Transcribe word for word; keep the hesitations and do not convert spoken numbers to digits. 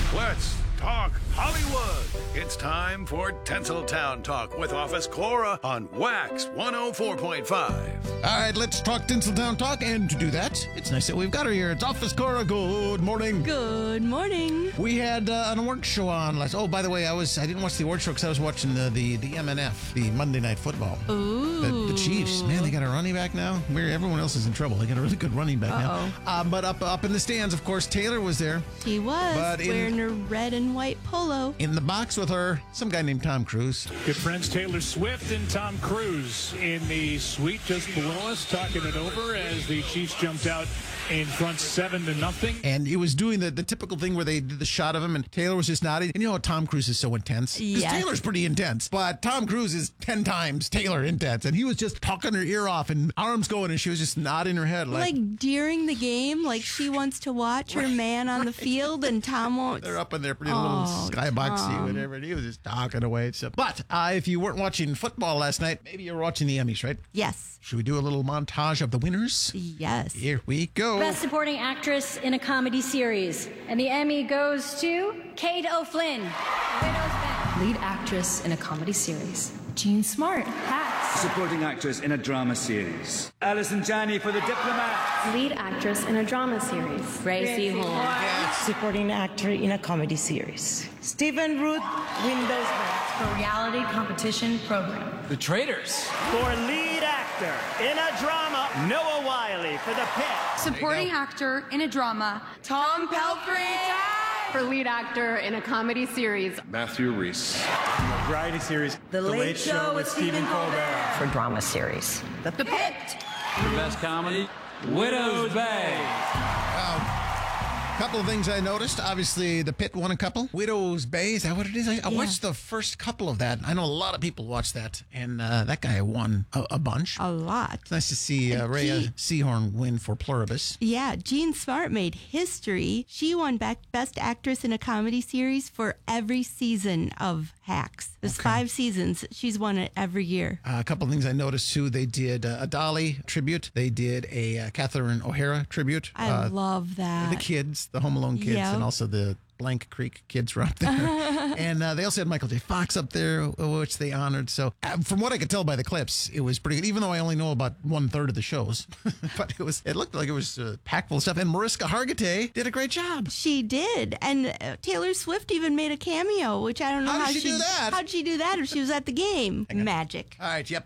Let's talk Hollywood. It's time for Tinseltown Talk with Office Cora on Wax one oh four point five. All right, let's talk Tinseltown Talk, and to do that, it's nice that we've got her here. It's Office Cora. Good morning. Good morning. We had uh, an award show on last. Oh, by the way, I was I didn't watch the award show because I was watching the the the M N F, the Monday Night Football. Ooh. The, the Chiefs, man, they got a running back now. Where everyone else is in trouble, they got a really good running back Uh-oh. now. Uh, but up up in the stands, of course, Taylor was there. He was But in- wearing a red and white polo. In the box with her, some guy named Tom Cruise. Good friends Taylor Swift and Tom Cruise in the suite just below us, talking it over as the Chiefs jumped out in front seven to nothing. And he was doing the, the typical thing where they did the shot of him, and Taylor was just nodding. And you know how Tom Cruise is so intense? Because Yes. Taylor's pretty intense, but Tom Cruise is ten times Taylor intense. And he was just talking her ear off and arms going, and she was just nodding her head. Like, Like during the game, like she wants to watch her man on the field, and Tom won't. they're up in their pretty Oh, little skybox seat, Tom. whatever. And he was just talking away. So, but uh, if you weren't watching football last night, maybe you were watching the Emmys, right? Yes. Should we do a little montage of the winners? Yes. Here we go. Best Supporting Actress in a Comedy Series. And the Emmy goes to Kate O'Flynn, Widow's Bend. Lead actress in a comedy series. Jean Smart, Hacks. Supporting actress in a drama series. Alison Janney for The Diplomat. Lead actress in a drama series. Gracie Holmes. Supporting actor in a comedy series. Stephen Root, Windows Bend. For reality competition program. The Traitors. For lead actor in a drama, Noah Wiley for The Pit. Supporting actor in a drama, Tom Pelphrey. For lead actor in a comedy series, Matthew Reese. Variety series, The, Late, Show with Stephen Colbert. For drama series. The Pit. The best comedy, Widow's Bay. A couple of things I noticed. Obviously, The Pit won a couple. Widow's Bay, is that what it is? I, I Yeah. watched the first couple of that. I know a lot of people watched that, and uh, that guy won a, a bunch. A lot. It's nice to see uh, And Rhea he- Seahorn win for Pluribus. Yeah, Jean Smart made history. She won back Best Actress in a Comedy Series for every season of Hacks. There's Okay. five seasons. She's won it every year. Uh, a couple of things I noticed, too. They did uh, a Dolly tribute. They did a uh, Catherine O'Hara tribute. I Uh, love that. the kids, the Home Alone kids, Yep. and also the Blank Creek kids were up there. And uh, they also had Michael J. Fox up there, which they honored. So uh, from what I could tell by the clips, it was pretty good, even though I only know about one third of the shows. But it was it looked like it was uh, packed full of stuff. And Mariska Hargitay did a great job. She did, and uh, Taylor Swift even made a cameo, which I don't know How how, did she do that? How'd she do that if she was at the game? Magic. All right, yep.